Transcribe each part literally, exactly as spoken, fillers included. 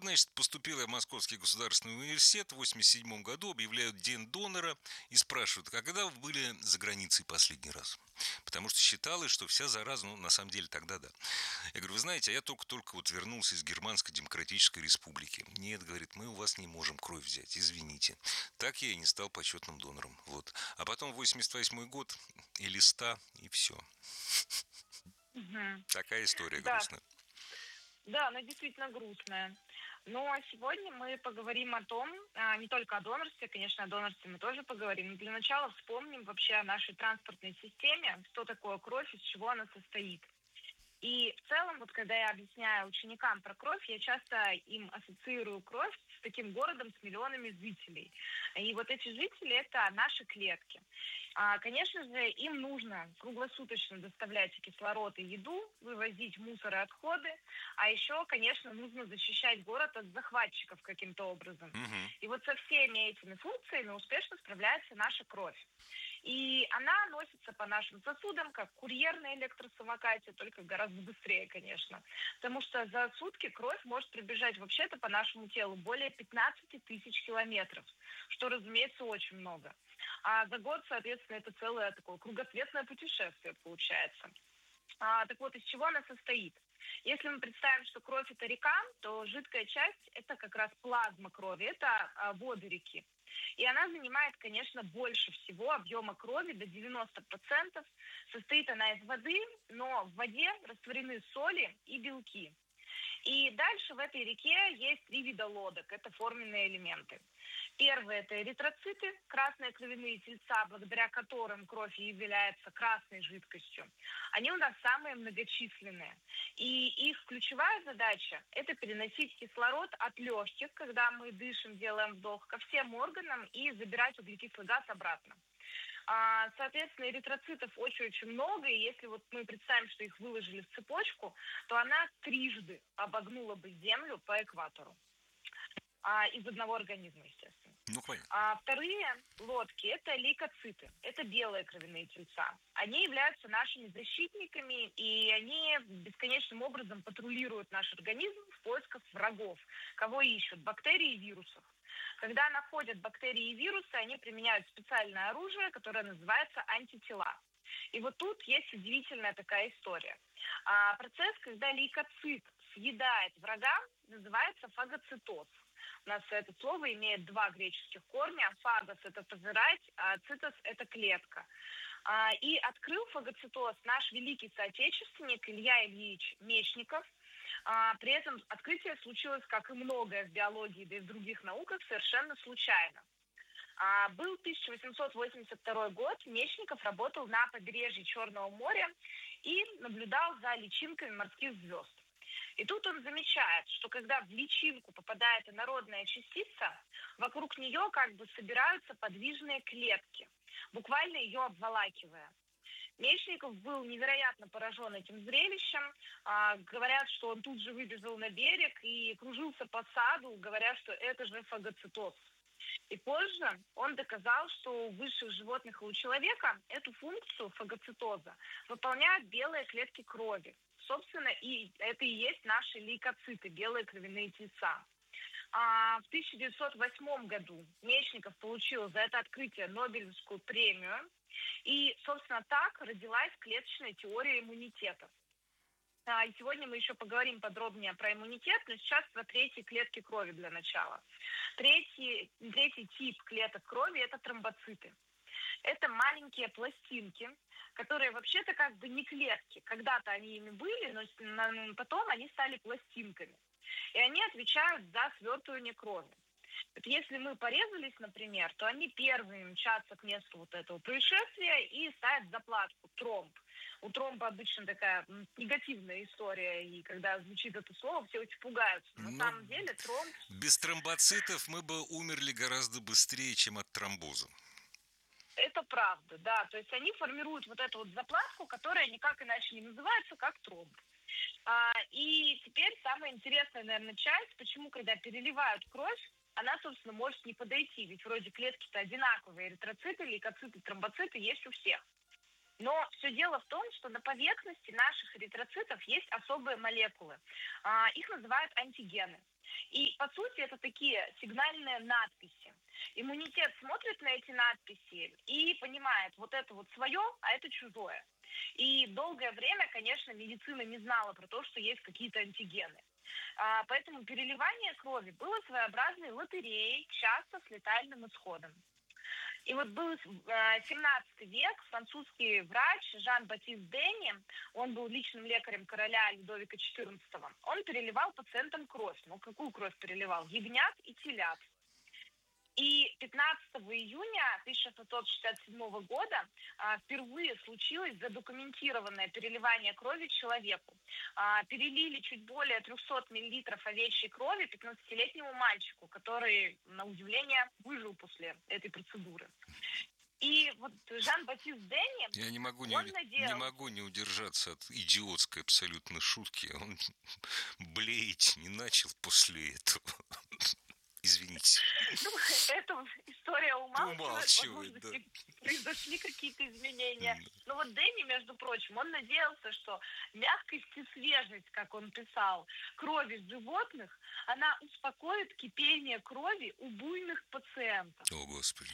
значит, поступил я в Московский государственный университет, в восемьдесят седьмом году объявляют День донора и спрашивают: а когда вы были за границей последний раз? Потому что считалось, что вся зараза, ну, на самом деле, тогда да. Я говорю: вы знаете, а я только-только вот вернулся из Германской Демократической Республики. Нет, говорит, мы у вас не можем кровь взять, извините. Так я и не стал почетным донором. Вот. А потом восемьдесят восьмой год, и листа, и все. Мгм. Такая история Да, грустная. да, она действительно грустная. Но сегодня мы поговорим о том, а, не только о донорстве, конечно, о донорстве мы тоже поговорим, но для начала вспомним вообще о нашей транспортной системе, что такое кровь, из чего она состоит. И в целом, вот когда я объясняю ученикам про кровь, я часто им ассоциирую кровь с таким городом с миллионами жителей. И вот эти жители– это наши клетки. А, конечно же, им нужно круглосуточно доставлять и кислород и еду, вывозить мусор и отходы, а еще, конечно, нужно защищать город от захватчиков каким-то образом. Мгм. И вот со всеми этими функциями успешно справляется наша кровь. И она носится по нашим сосудам, как курьер на электросамокате, только гораздо быстрее, конечно. Потому что за сутки кровь может пробежать вообще-то по нашему телу более пятнадцать тысяч километров, что, разумеется, очень много. А за год, соответственно, это целое такое кругосветное путешествие получается. А, так вот, из чего она состоит? Если мы представим, что кровь– это река, то жидкая часть– это как раз плазма крови, это а, воды реки. И она занимает, конечно, больше всего объема крови, до девяноста процентов. Состоит она из воды, но в воде растворены соли и белки. И дальше в этой реке есть три вида лодок, это форменные элементы. Первые– это эритроциты, красные кровяные тельца, благодаря которым кровь и является красной жидкостью. Они у нас самые многочисленные. И их ключевая задача– это переносить кислород от легких, когда мы дышим, делаем вдох, ко всем органам и забирать углекислый газ обратно. А, Соответственно, эритроцитов очень-очень много, и если вот мы представим, что их выложили в цепочку, то она трижды обогнула бы Землю по экватору. А, из одного организма, естественно. Ну, понятно. А вторые лодки– это лейкоциты, это белые кровяные тельца. Они являются нашими защитниками, и они бесконечным образом патрулируют наш организм в поисках врагов. Кого ищут? Бактерии и вирусов. Когда находят бактерии и вирусы, они применяют специальное оружие, которое называется антитела. И вот тут есть удивительная такая история. А, процесс, когда лейкоцит съедает врага, называется фагоцитоз. У нас это слово имеет два греческих корня. Фагос– это пожирать, а цитос– это клетка. А, и открыл фагоцитоз наш великий соотечественник Илья Ильич Мечников. А, при этом открытие случилось, как и многое в биологии, да и в других науках, совершенно случайно. А, был тысяча восемьсот восемьдесят второй год, Мечников работал на побережье Черного моря и наблюдал за личинками морских звезд. И тут он замечает, что когда в личинку попадает инородная частица, вокруг нее как бы собираются подвижные клетки, буквально ее обволакивая. Мечников был невероятно поражен этим зрелищем. А, говорят, что он тут же выбежал на берег и кружился по саду, говоря, что это же фагоцитоз. И позже он доказал, что у высших животных и у человека эту функцию фагоцитоза выполняют белые клетки крови. Собственно, и это и есть наши лейкоциты, белые кровяные тельца. А в тысяча девятьсот восьмом году Мечников получил за это открытие Нобелевскую премию. И, собственно, так родилась клеточная теория иммунитета. А, И сегодня мы еще поговорим подробнее про иммунитет, но сейчас про третьи клетки крови для начала. Третий, третий тип клеток крови– это тромбоциты. Это маленькие пластинки, которые вообще-то как бы не клетки. Когда-то они ими были, но потом они стали пластинками. И они отвечают за свертывание крови. Вот если мы порезались, например, то они первыми мчатся к месту вот этого происшествия и ставят заплатку, тромб. У тромба обычно такая м, негативная история, и когда звучит это слово, все очень пугаются. Но на Но самом деле тромб– без тромбоцитов мы бы умерли гораздо быстрее, чем от тромбоза. это правда, да. То есть они формируют вот эту вот заплатку, которая никак иначе не называется, как тромб. А, и теперь самая интересная, наверное, часть, почему, когда переливают кровь, она, собственно, может не подойти. Ведь вроде клетки-то одинаковые, эритроциты, лейкоциты, тромбоциты есть у всех. Но все дело в том, что на поверхности наших эритроцитов есть особые молекулы. А, их называют антигены. И, по сути, это такие сигнальные надписи. Иммунитет смотрит на эти надписи и понимает, вот это вот свое, а это чужое. И долгое время, конечно, медицина не знала про то, что есть какие-то антигены. А, поэтому переливание крови было своеобразной лотереей, часто с летальным исходом. И вот был семнадцатый век, французский врач Жан-Батист Дени, он был личным лекарем короля Людовика четырнадцатого, он переливал пациентам кровь. Ну, какую кровь переливал? Ягнят и телят. И пятнадцатого июня тысяча шестьсот шестьдесят седьмого года а, впервые случилось задокументированное переливание крови человеку. А, перелили чуть более триста миллилитров овечьей крови пятнадцатилетнему мальчику, который, на удивление, выжил после этой процедуры. И вот Жан-Батист Дени, Я не могу, он не, надел... не могу не удержаться от идиотской абсолютно шутки. Он блеять не начал после этого. Извините. Ну, эта история умалчивает, Умалчивает, возможно, да. произошли какие-то изменения. Да. Но вот Дени, между прочим, он надеялся, что мягкость и свежесть, как он писал, крови животных, она успокоит кипение крови у буйных пациентов. О, Господи.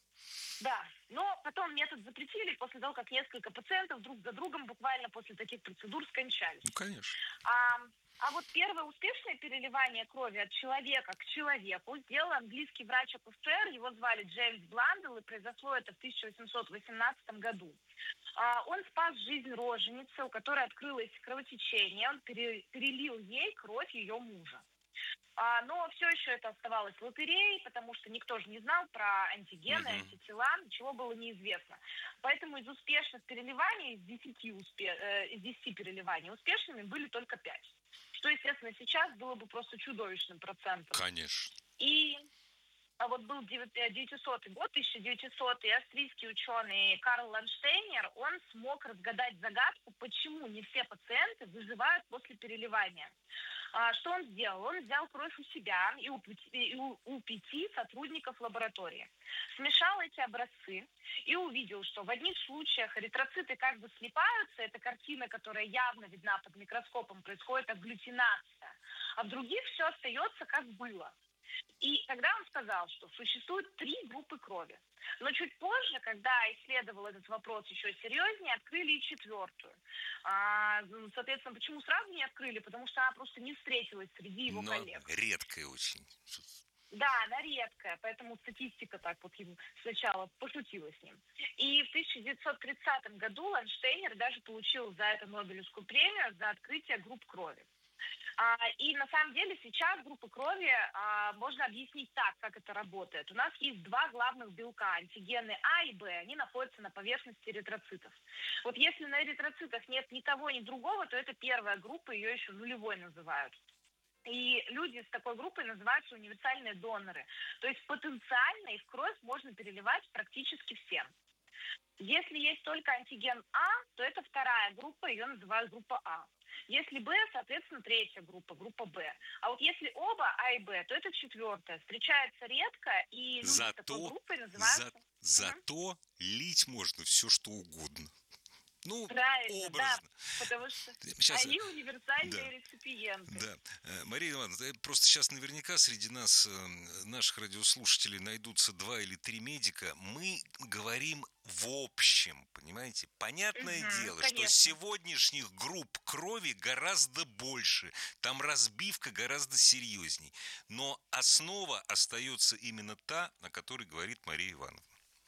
Да, но потом метод запретили после того, как несколько пациентов друг за другом буквально после таких процедур скончались. Ну, конечно. А, а вот первое успешное переливание крови от человека к человеку сделал английский врач-акушер, его звали Джеймс Бландел, и произошло это в тысяча восемьсот восемнадцатом году. А, он спас жизнь роженицы, у которой открылось кровотечение, он пере, перелил ей кровь ее мужа. А, но все еще это оставалось лотереей, потому что никто же не знал про антигены, uh-huh. антитела, ничего было неизвестно. Поэтому из успешных переливаний, из десяти, успе... э, из десяти переливаний успешными были только пять. Что, естественно, сейчас было бы просто чудовищным процентом. Конечно. И а вот был девятисотый год, тысяча девятисотый, и австрийский ученый Карл Ланштейнер, он смог разгадать загадку, почему не все пациенты выживают после переливания. А, что он сделал? Он взял кровь у себя и у, и у, у пяти сотрудников лаборатории. Смешал эти образцы и увидел, что в одних случаях эритроциты как бы слипаются, это картина, которая явно видна под микроскопом, происходит агглютинация, а в других все остается как было. И тогда он сказал, что существует три группы крови. Но чуть позже, когда исследовал этот вопрос еще серьезнее, открыли и четвертую. А, соответственно, почему сразу не открыли? Потому что она просто не встретилась среди его Но коллег. Редкая очень. Да, она редкая, поэтому статистика так вот ему сначала пошутила с ним. И в тысяча девятьсот тридцатом году Ланштейнер даже получил за это Нобелевскую премию за открытие групп крови. А, и на самом деле сейчас группы крови а, можно объяснить так, как это работает. У нас есть два главных белка, антигены А и Б, они находятся на поверхности эритроцитов. Вот если на эритроцитах нет ни того, ни другого, то это первая группа, ее еще нулевой называют. И люди с такой группой называются универсальные доноры. То есть потенциально их кровь можно переливать практически всем. Если есть только антиген А, то это вторая группа, ее называют группа А. Если Б, соответственно, третья группа, группа Б. А вот если оба А и Б, то это четвертая. Встречается редко, и люди зато, с такой группой называются... За, зато угу. лить можно все, что угодно. Ну, правильно, образно. Да, потому что сейчас, они универсальные да, реципиенты. Да. Мария Ивановна, просто сейчас наверняка среди нас, наших радиослушателей, найдутся два или три медика. Мы говорим в общем, понимаете? Понятное угу, дело, конечно. Что сегодняшних групп крови гораздо больше. Там разбивка гораздо серьезней. Но основа остается именно та, о которой говорит Мария Ивановна.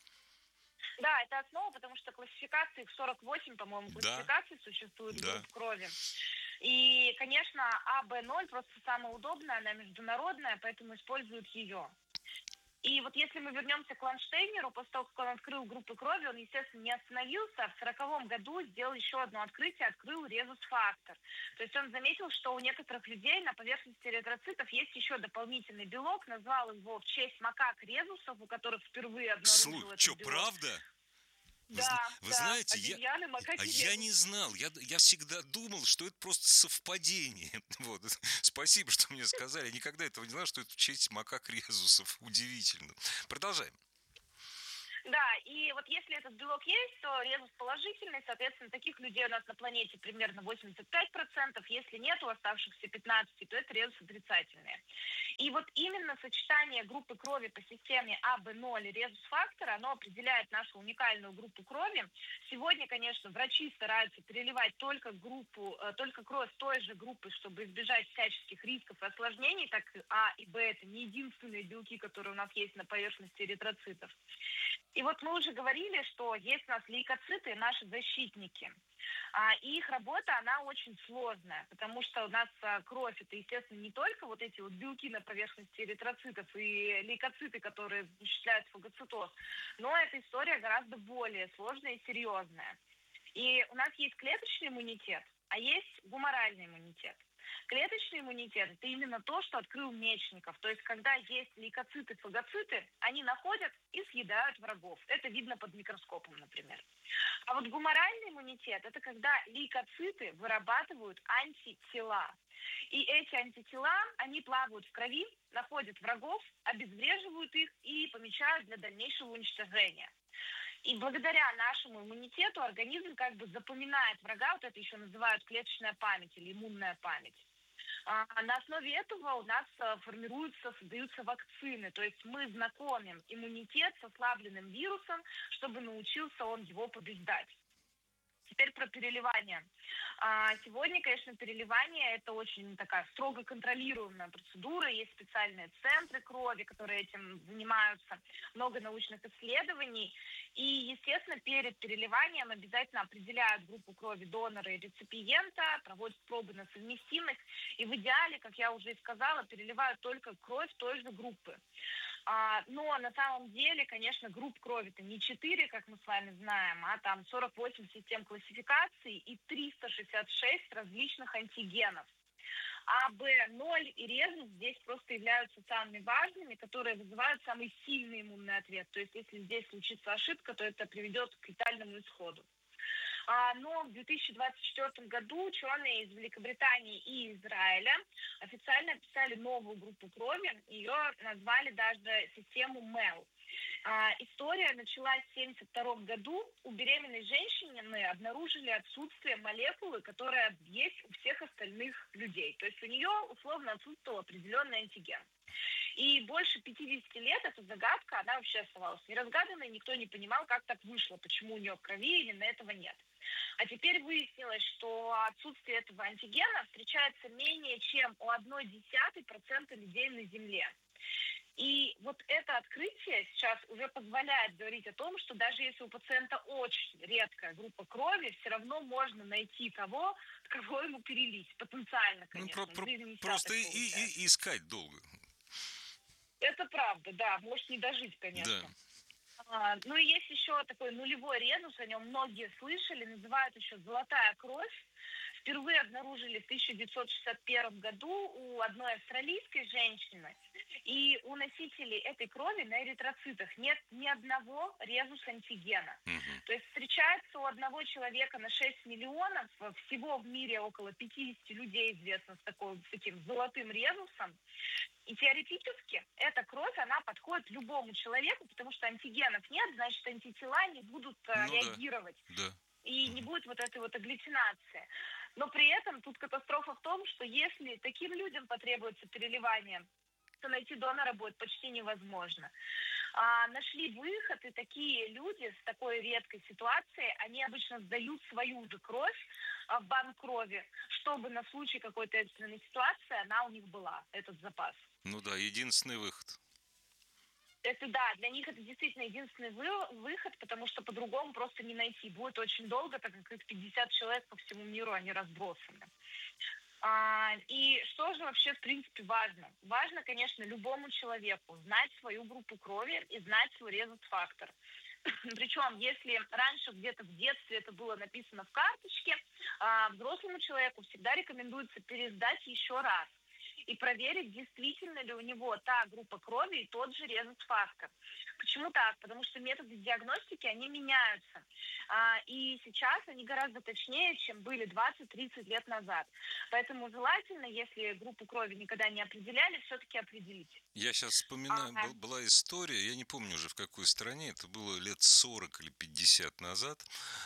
Да, это основа, потому что классификации, их сорок восемь, по-моему, классификаций да. существует да. групп крови. И, конечно, А Бэ ноль просто самая удобная, она международная, поэтому используют ее. И вот если мы вернемся к Ланштейнеру, после того, как он открыл группы крови, он, естественно, не остановился, а в сороковом году сделал еще одно открытие, открыл резус-фактор. То есть он заметил, что у некоторых людей на поверхности эритроцитов есть еще дополнительный белок, назвал его в честь макак-резусов, у которых впервые обнаружил Слушай, этот что, белок. правда? Да, Вы да, знаете, я, а я не знал, я, я всегда думал, что это просто совпадение. Вот. Спасибо, что мне сказали. Я никогда этого не знал, что это в честь макак резусов. Удивительно. Продолжаем. Да, и вот если этот белок есть, то резус положительный, соответственно, таких людей у нас на планете примерно восемьдесят пять процентов, если нет у оставшихся пятнадцать процентов, то это резус отрицательные. И вот именно сочетание группы крови по системе А Б ноль и резус-фактора, оно определяет нашу уникальную группу крови. Сегодня, конечно, врачи стараются переливать только группу, только кровь той же группы, чтобы избежать всяческих рисков и осложнений, так как А и Б это не единственные белки, которые у нас есть на поверхности эритроцитов. И вот мы уже говорили, что есть у нас лейкоциты, наши защитники. А, и их работа, она очень сложная, потому что у нас а, кровь, это, естественно, не только вот эти вот белки на поверхности эритроцитов и лейкоциты, которые осуществляют фагоцитоз, но эта история гораздо более сложная и серьезная. И у нас есть клеточный иммунитет, а есть гуморальный иммунитет. Клеточный иммунитет – это именно то, что открыл Мечников. То есть, когда есть лейкоциты, фагоциты, они находят и съедают врагов. Это видно под микроскопом, например. А вот гуморальный иммунитет – это когда лейкоциты вырабатывают антитела. И эти антитела, они плавают в крови, находят врагов, обезвреживают их и помечают для дальнейшего уничтожения. И благодаря нашему иммунитету организм как бы запоминает врага, вот это еще называют клеточная память или иммунная память. А на основе этого у нас формируются, создаются вакцины, то есть мы знакомим иммунитет с ослабленным вирусом, чтобы научился он его побеждать. Теперь про переливание. Сегодня, конечно, переливание – это очень такая строго контролируемая процедура. Есть специальные центры крови, которые этим занимаются, много научных исследований. И, естественно, перед переливанием обязательно определяют группу крови донора и реципиента, проводят пробы на совместимость. И в идеале, как я уже и сказала, переливают только кровь той же группы. А, но на самом деле, конечно, групп крови-то не четыре, как мы с вами знаем, а там сорок восемь систем классификации и триста шестьдесят шесть различных антигенов. А Б ноль и резус здесь просто являются самыми важными, которые вызывают самый сильный иммунный ответ. То есть если здесь случится ошибка, то это приведет к летальному исходу. Но в две тысячи двадцать четвёртом году ученые из Великобритании и Израиля официально описали новую группу крови. Ее назвали даже систему МЭЛ. История началась в семьдесят втором году. У беременной женщины обнаружили отсутствие молекулы, которая есть у всех остальных людей. То есть у нее условно отсутствовал определенный антиген. И больше пятидесяти лет эта загадка, она вообще оставалась неразгаданной, никто не понимал, как так вышло, почему у нее в крови именно этого нет. А теперь выяснилось, что отсутствие этого антигена встречается менее чем у одной десятой процента людей на Земле. И вот это открытие сейчас уже позволяет говорить о том, что даже если у пациента очень редкая группа крови, все равно можно найти того, кого ему перелить. Потенциально, конечно. Ну, про- про- просто и, и, и искать долго. Это правда, да. Может не дожить, конечно. Да. А, ну и есть еще такой нулевой резус, о нем многие слышали, называют еще золотая кровь. Впервые обнаружили в тысяча девятьсот шестьдесят первом году у одной австралийской женщины. И у носителей этой крови на эритроцитах нет ни одного резус-антигена. Угу. То есть встречается у одного человека на шесть миллионов, всего в мире около пятьдесят людей известно с, такой, с таким золотым резусом. И теоретически эта кровь, она подходит любому человеку, потому что антигенов нет, значит, антитела не будут ну, реагировать. Да, да. И не будет вот этой вот агглютинации. Но при этом тут катастрофа в том, что если таким людям потребуется переливание, то найти донора будет почти невозможно. А, нашли выход, и такие люди с такой редкой ситуацией, они обычно сдают свою же кровь в банк крови, чтобы на случай какой-то экстренной ситуации она у них была, этот запас. Ну да, единственный выход. Это да, для них это действительно единственный вы, выход, потому что по-другому просто не найти. Будет очень долго, так как их пятьдесят человек по всему миру, они разбросаны. А, и что же вообще, в принципе, важно? Важно, конечно, любому человеку знать свою группу крови и знать свой резус-фактор. Причем, если раньше где-то в детстве это было написано в карточке, а, взрослому человеку всегда рекомендуется пересдать еще раз. и проверить, действительно ли у него та группа крови и тот же резус-фактор. Почему так? Потому что методы диагностики, они меняются. А, и сейчас они гораздо точнее, чем были двадцать-тридцать лет назад. Поэтому желательно, если группу крови никогда не определяли, все-таки определить. Я сейчас вспоминаю, А, был, была история, я не помню уже в какой стране, это было лет сорок или пятьдесят назад.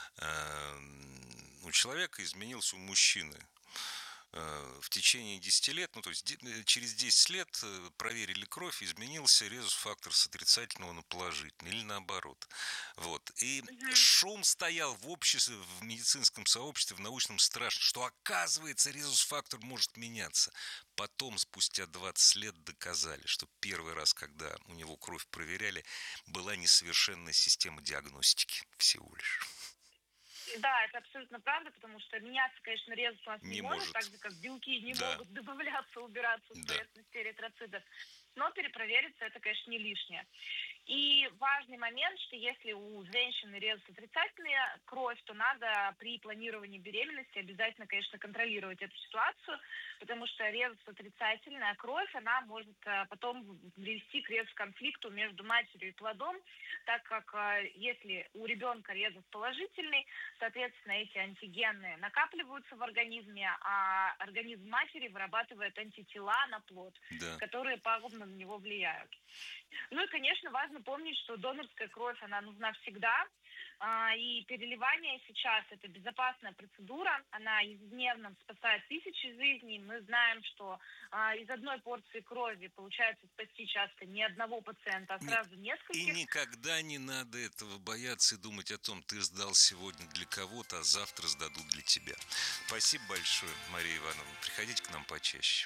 У человека изменился, у мужчины, в течение десяти лет, ну то есть через десять лет проверили кровь, изменился резус-фактор с отрицательного на положительный или наоборот. Вот. И угу. шум стоял в обществе, в медицинском сообществе, в научном страшно, что оказывается резус-фактор может меняться. Потом, спустя двадцать лет, доказали, что первый раз, когда у него кровь проверяли, была несовершенная система диагностики всего лишь. Да, это абсолютно правда, потому что меняться, конечно, резус у нас не, не может, может, так же, как белки не да. могут добавляться, убираться в поверхности эритроцитов. Но перепровериться это, конечно, не лишнее. И важный момент, что если у женщины резус отрицательная кровь, то надо при планировании беременности обязательно, конечно, контролировать эту ситуацию, потому что резус отрицательная кровь, она может потом привести к резус-конфликту между матерью и плодом, так как если у ребенка резус положительный, соответственно, эти антигены накапливаются в организме, а организм матери вырабатывает антитела на плод, да. которые пагубно на него влияют. Ну и, конечно, важно помнить, что донорская кровь, она нужна всегда, и переливание сейчас – это безопасная процедура, она ежедневно спасает тысячи жизней. Мы знаем, что из одной порции крови получается спасти часто не одного пациента, а сразу нескольких. И никогда не надо этого бояться и думать о том, ты сдал сегодня для кого-то, а завтра сдадут для тебя. Спасибо большое, Мария Ивановна. Приходите к нам почаще.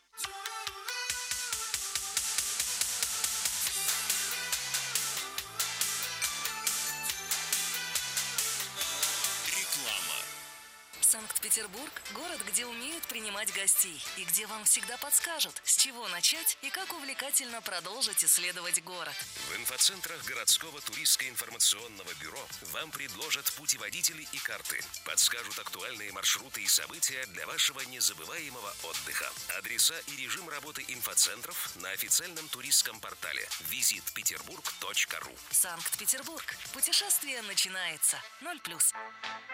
Санкт-Петербург – город, где умеют принимать гостей и где вам всегда подскажут, с чего начать и как увлекательно продолжить исследовать город. В инфоцентрах городского туристско-информационного бюро вам предложат путеводители и карты, подскажут актуальные маршруты и события для вашего незабываемого отдыха. Адреса и режим работы инфоцентров на официальном туристском портале визит петербург точка ру. Санкт-Петербург. Путешествие начинается. ноль плюс.